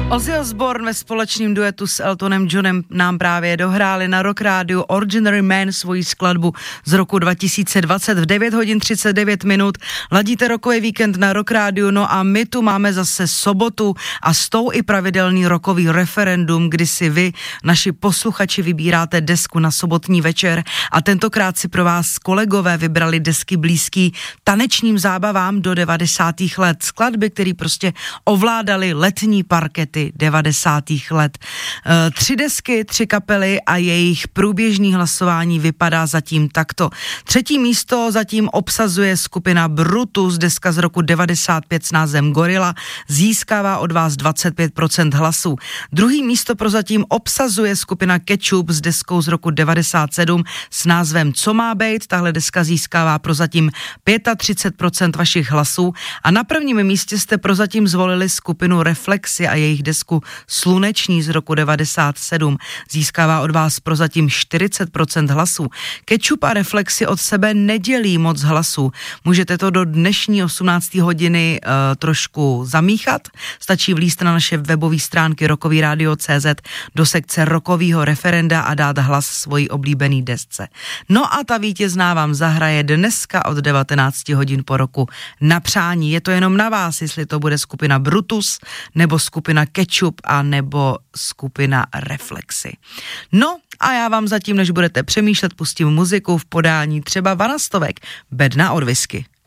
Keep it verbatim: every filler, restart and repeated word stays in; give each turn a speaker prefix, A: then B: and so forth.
A: Ozzy Osbourne ve společném duetu s Eltonem Johnem nám právě dohráli na Rock Rádiu Ordinary Man svoji skladbu z roku dva tisíce dvacet v devět hodin třicet devět minut. Ladíte rockový víkend na Rock Rádiu, no a my tu máme zase sobotu a s tou i pravidelný rockový referendum, kdy si vy, naši posluchači, vybíráte desku na sobotní večer a tentokrát si pro vás kolegové vybrali desky blízký tanečním zábavám do devadesátých let. Skladby, které prostě ovládaly letní parkety devadesátých let. E, tři desky, tři kapely a jejich průběžný hlasování vypadá zatím takto. Třetí místo zatím obsazuje skupina Brutus, deska z roku devadesát pět s názvem Gorilla, získává od vás dvacet pět procent hlasů. Druhý místo prozatím obsazuje skupina Ketchup s deskou z roku devadesát sedm s názvem Co má bejt, tahle deska získává prozatím třicet pět procent vašich hlasů a na prvním místě jste prozatím zvolili skupinu Reflexy a jejich desku Sluneční z roku devadesát sedm. Získává od vás prozatím čtyřicet procent hlasů. Ketchup a Reflexy od sebe nedělí moc hlasů. Můžete to do dnešní osmnácté hodiny uh, trošku zamíchat. Stačí vlíst na naše webové stránky rockový rádio tečka cé zet do sekce rockovýho referenda a dát hlas svojí oblíbený desce. No a ta vítězná vám zahraje dneska od devatenáct hodin po roku na přání. Je to jenom na vás, jestli to bude skupina Brutus nebo skupina Ketchup a nebo skupina Reflexy. No a já vám zatím, než budete přemýšlet, pustím muziku v podání třeba Vanastovek, Bedna od whisky.